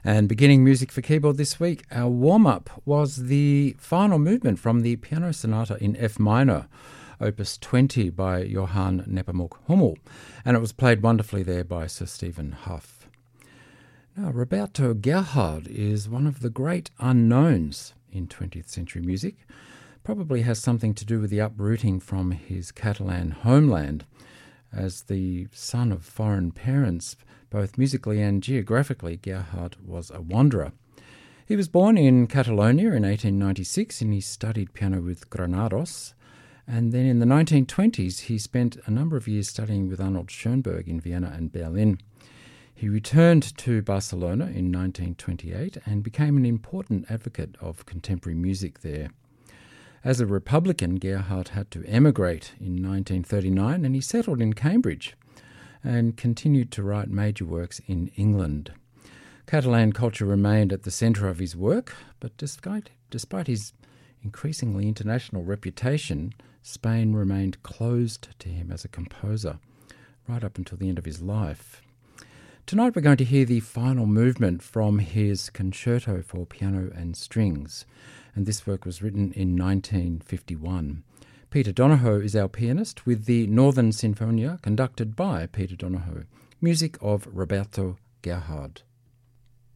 And beginning music for keyboard this week, our warm-up was the final movement from the Piano Sonata in F minor, Opus 20 by Johann Nepomuk Hummel, and it was played wonderfully there by Sir Stephen Hough. Now, Roberto Gerhard is one of the great unknowns in 20th century music. Probably has something to do with the uprooting from his Catalan homeland. As the son of foreign parents, both musically and geographically, Gerhard was a wanderer. He was born in Catalonia in 1896 and he studied piano with Granados. And then in the 1920s, he spent a number of years studying with Arnold Schoenberg in Vienna and Berlin. He returned to Barcelona in 1928 and became an important advocate of contemporary music there. As a Republican, Gerhard had to emigrate in 1939 and he settled in Cambridge and continued to write major works in England. Catalan culture remained at the centre of his work, but despite his increasingly international reputation, Spain remained closed to him as a composer right up until the end of his life. Tonight we're going to hear the final movement from his Concerto for Piano and Strings, and this work was written in 1951. Peter Donohoe is our pianist with the Northern Sinfonia conducted by Peter Donohoe, music of Roberto Gerhard.